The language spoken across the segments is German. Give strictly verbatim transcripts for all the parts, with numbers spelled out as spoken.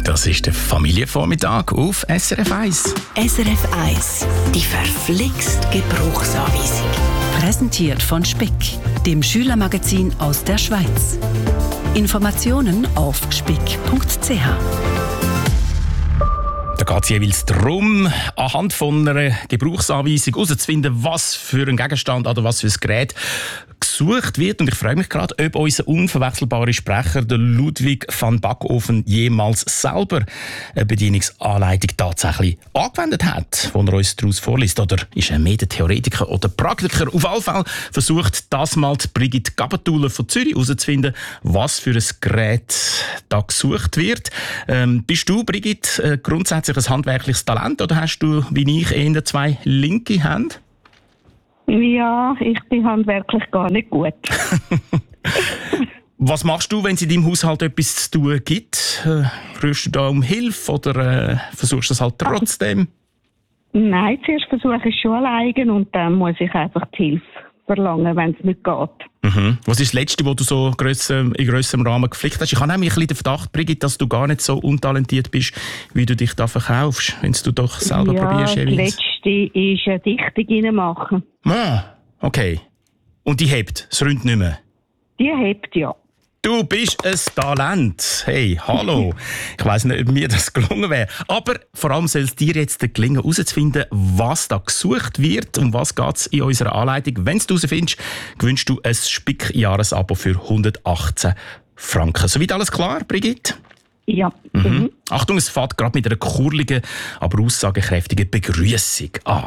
Das ist der Familienvormittag auf S R F eins. S R F eins, die verflixt Gebrauchsanweisung. Präsentiert von Spick, dem Schülermagazin aus der Schweiz. Informationen auf spick punkt c h. Da geht es jeweils darum, anhand von einer Gebrauchsanweisung herauszufinden, was für ein Gegenstand oder was für ein Gerät gesucht wird. Und ich frage mich gerade, ob unser unverwechselbarer Sprecher, der Ludwig van Backofen, jemals selber eine Bedienungsanleitung tatsächlich angewendet hat, die er uns daraus vorliest. Oder ist er mehr der Theoretiker oder Praktiker? Auf jeden Fall versucht das mal die Brigitte Gabatuller von Zürich herauszufinden, was für ein Gerät da gesucht wird. Ähm, bist du, Brigitte, äh, grundsätzlich ein handwerkliches Talent oder hast du, wie ich, eher zwei linke Hände? Ja, ich bin handwerklich gar nicht gut. Was machst du, wenn es in deinem Haushalt etwas zu tun gibt? Äh, rührst du da um Hilfe oder äh, versuchst du es halt trotzdem? Nein, zuerst versuche ich es schon alleine und dann muss ich einfach die Hilfe verlangen, wenn es nicht geht. Mhm. Was ist das Letzte, was du so grösser, in grösserem Rahmen geflickt hast? Ich habe nämlich ein bisschen den Verdacht, Brigitte, dass du gar nicht so untalentiert bist, wie du dich da verkaufst, wenn du doch selber ja, probierst. Ja, das Letzte ist eine Dichtung reinmachen. Ah, okay. Und die hebt, es rinnt nicht mehr? Die hebt, ja. Du bist ein Talent. Hey, hallo. Ich weiss nicht, ob mir das gelungen wäre. Aber vor allem soll es dir jetzt gelingen, herauszufinden, was da gesucht wird. Um was geht es in unserer Anleitung. Wenn du es herausfindest, gewünscht du ein Spick-Jahresabo für hundertachtzehn Franken. Soweit alles klar, Brigitte? Ja. Mhm. Mhm. Achtung, es fährt gerade mit einer kurligen, aber aussagekräftigen Begrüßung an.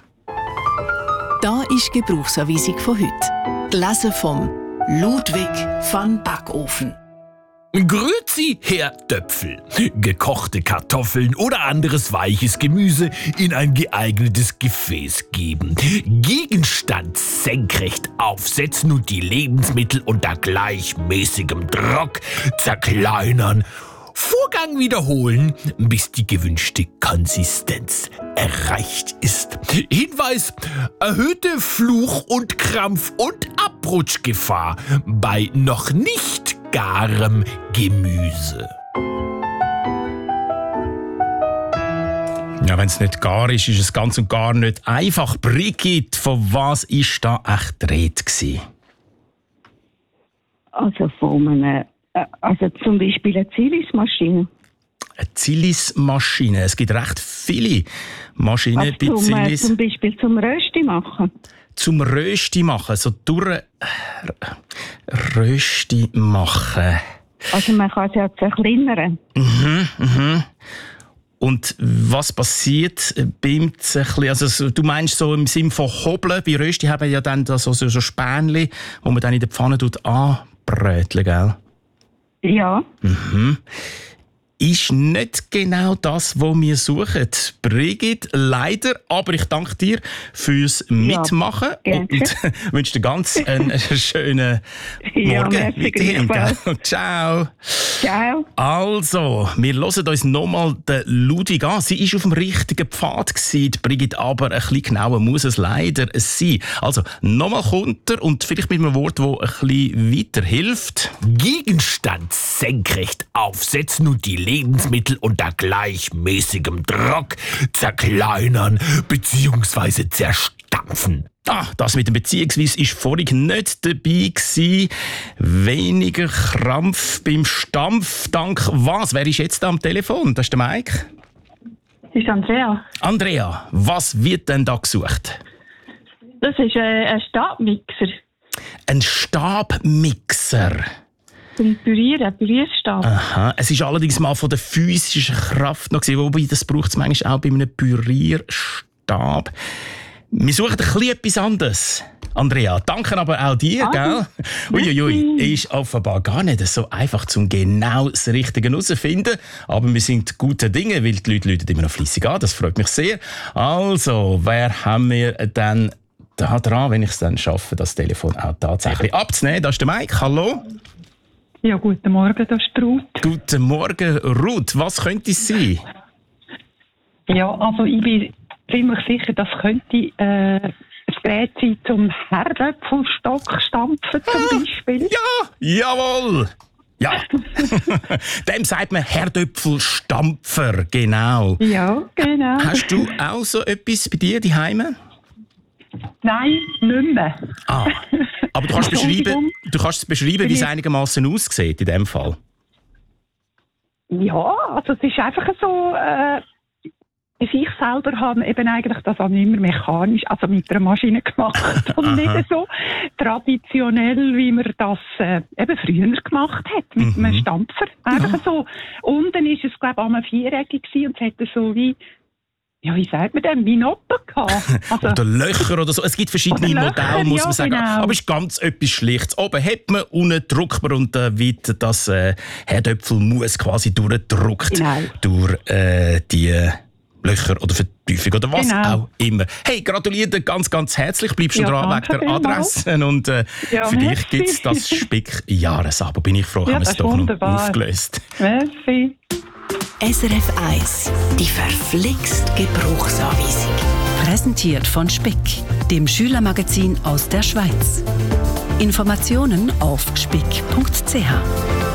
Da ist die Gebrauchsanweisung von heute. Gelesen vom Ludwig van Backofen. Grüezi, Herr Töpfel. Gekochte Kartoffeln oder anderes weiches Gemüse in ein geeignetes Gefäß geben. Gegenstand senkrecht aufsetzen und die Lebensmittel unter gleichmäßigem Druck zerkleinern. Vorgang wiederholen, bis die gewünschte Konsistenz erreicht ist. Hinweis: erhöhte Fluch- und Krampf- und Abrutschgefahr bei noch nicht garem Gemüse. Ja, wenn es nicht gar ist, ist es ganz und gar nicht einfach. Brigitte, von was ist da echt die Rede gewesen? Also von einem, äh, also zum Beispiel eine Zilismaschine. Eine Zilismaschine. Es gibt recht viele Maschinen Also bei zum, äh, Zilis. zum Beispiel zum Rösti machen. Zum Rösti machen, so durch Rösti machen. Also man kann es ja zerkleinern. Mhm, mhm. Und was passiert beim Zerkleinern? Also so, du meinst so im Sinne von Hobeln? Bei Rösti haben wir ja dann so, so, so Spänchen, die man dann in der Pfanne anbröteln, gell? Ja. Mhm. Ist nicht genau das, was wir suchen. Brigitte, leider, aber ich danke dir fürs Mitmachen ja, und wünsche dir ganz einen schönen ja, Morgen weiterhin. Gell? Ciao. Ciao. Also, wir hören uns nochmal den Ludwig an. Sie war auf dem richtigen Pfad gewesen, Brigitte, aber ein bisschen genauer muss es leider sein. Also, nochmal kommt er und vielleicht mit einem Wort, das ein bisschen weiterhilft. Gegenstand senkrecht aufsetzen und die Lebensmittel unter gleichmäßigem Druck zerkleinern bzw. zerstampfen. Ah, das mit dem beziehungsweise ist vorhin nicht dabei gewesen. Weniger Krampf beim Stampf. Dank was? Wer ist jetzt da am Telefon? Das ist der Mike. Das ist Andrea. Andrea, was wird denn da gesucht? Das ist äh, ein Stabmixer. Ein Stabmixer. Zum Pürieren, ein Pürierstab. Aha. Es ist allerdings mal von der physischen Kraft noch gewesen, wobei das braucht es manchmal auch bei einem Pürierstab. Wir suchen ein bisschen etwas anderes. Andrea, danke aber auch dir, ah, gell? Uiuiui, ist offenbar gar nicht so einfach, zum genau das Richtige herauszufinden. Aber wir sind gute Dinge, weil die Leute läuten immer noch fleissig an. Das freut mich sehr. Also, wer haben wir denn da dran, wenn ich es dann schaffe, das Telefon auch tatsächlich abzunehmen? Das ist der Mike. Hallo? Ja, guten Morgen, das ist Ruth. Guten Morgen, Ruth. Was könnte es sein? Ja, also ich bin ziemlich sicher, das könnte äh, ein Gerät sein zum Herdöpfelstock stampfen zum Beispiel. Ja, jawohl. Ja, dem sagt man Herdöpfelstampfer, genau. Ja, genau. Hast du auch so etwas bei dir daheim? Nein, nicht mehr. Ah, aber du kannst beschreiben, du kannst es beschreiben, wie es einigermaßen aussieht in dem Fall. Ja, also es ist einfach so, äh, ich selber habe eben eigentlich das auch nicht mehr mechanisch, also mit einer Maschine gemacht und nicht so traditionell, wie man das äh, eben früher gemacht hat, mit mhm. einem Stampfer. Einfach ja. so, unten ist es, glaube ich, einmal viereckig gewesen und es hätte so wie, ja, wie sagt man denn, wie Noppen gehabt. Also, oder Löcher oder so. Es gibt verschiedene Löcher, Modelle, muss ja, man sagen. Genau. Aber es ist ganz etwas Schlichtes. Oben hat man, unten drückt man und dann wird das äh, Herdöpfelmus quasi durchgedrückt genau. durch äh, die Löcher oder Vertiefung oder was genau. auch immer. Hey, gratuliere dir ganz, ganz herzlich. Bleibst du ja, dran wegen der Adresse. Und äh, ja, für dich gibt es das Speck-Jahresabo. Bin ich froh, ja, haben wir es doch wunderbar. noch aufgelöst. Merci. S R F eins, die verflixt Gebrauchsanweisung. Präsentiert von Speck, dem Schülermagazin aus der Schweiz. Informationen auf speck punkt c h.